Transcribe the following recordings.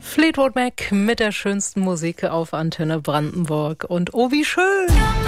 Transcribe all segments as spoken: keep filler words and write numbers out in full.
Fleetwood Mac mit der schönsten Musik auf Antenne Brandenburg. Und oh, wie schön!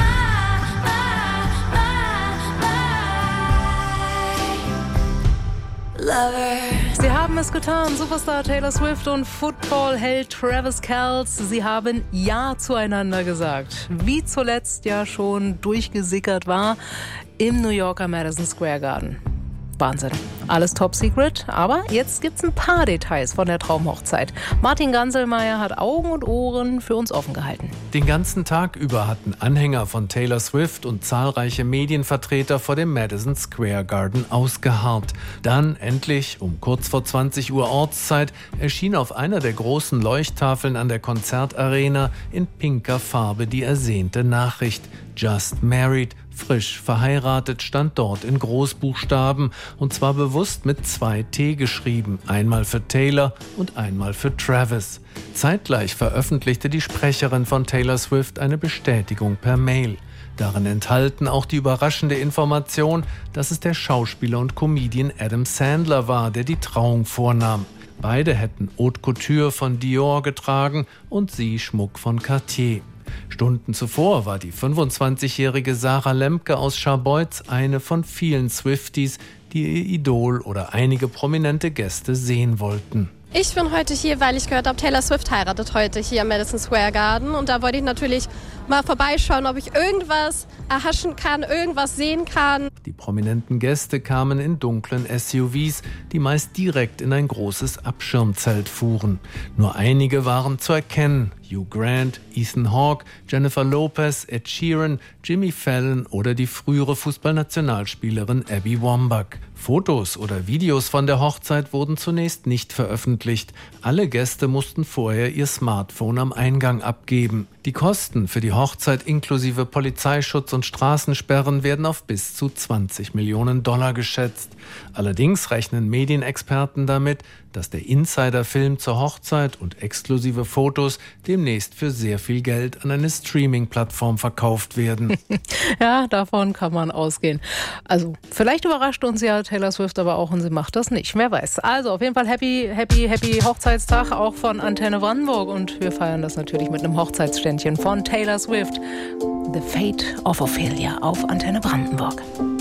Sie haben es getan, Superstar Taylor Swift und Footballheld Travis Kelce. Sie haben Ja zueinander gesagt, wie zuletzt ja schon durchgesickert war im New Yorker Madison Square Garden. Wahnsinn. Alles top secret, aber jetzt gibt's ein paar Details von der Traumhochzeit. Martin Ganselmeier hat Augen und Ohren für uns offen gehalten. Den ganzen Tag über hatten Anhänger von Taylor Swift und zahlreiche Medienvertreter vor dem Madison Square Garden ausgeharrt. Dann endlich, um kurz vor zwanzig Uhr Ortszeit, erschien auf einer der großen Leuchttafeln an der Konzertarena in pinker Farbe die ersehnte Nachricht. Just married, frisch verheiratet, stand dort in Großbuchstaben und zwar bewusst mit zwei T geschrieben, einmal für Taylor und einmal für Travis. Zeitgleich veröffentlichte die Sprecherin von Taylor Swift eine Bestätigung per Mail. Darin enthalten auch die überraschende Information, dass es der Schauspieler und Comedian Adam Sandler war, der die Trauung vornahm. Beide hätten Haute Couture von Dior getragen und sie Schmuck von Cartier. Stunden zuvor war die fünfundzwanzigjährige Sarah Lemke aus Scharbeutz eine von vielen Swifties, die ihr Idol oder einige prominente Gäste sehen wollten. Ich bin heute hier, weil ich gehört habe, Taylor Swift heiratet heute hier im Madison Square Garden. Und da wollte ich natürlich mal vorbeischauen, ob ich irgendwas erhaschen kann, irgendwas sehen kann. Die prominenten Gäste kamen in dunklen S U Vs, die meist direkt in ein großes Abschirmzelt fuhren. Nur einige waren zu erkennen. Hugh Grant, Ethan Hawke, Jennifer Lopez, Ed Sheeran, Jimmy Fallon oder die frühere Fußballnationalspielerin Abby Wambach. Fotos oder Videos von der Hochzeit wurden zunächst nicht veröffentlicht. Alle Gäste mussten vorher ihr Smartphone am Eingang abgeben. Die Kosten für die Hochzeit inklusive Polizeischutz und Straßensperren werden auf bis zu zwanzig Millionen Dollar geschätzt. Allerdings rechnen Medienexperten damit, dass der Insider-Film zur Hochzeit und exklusive Fotos demnächst für sehr viel Geld an eine Streaming-Plattform verkauft werden. Ja, davon kann man ausgehen. Also vielleicht überrascht uns ja Taylor Swift aber auch und sie macht das nicht. Wer weiß. Also auf jeden Fall happy, happy, happy Hochzeitstag auch von Antenne Brandenburg und wir feiern das natürlich mit einem Hochzeitsständchen von Taylor Swift. The Fate of Ophelia auf Antenne Brandenburg.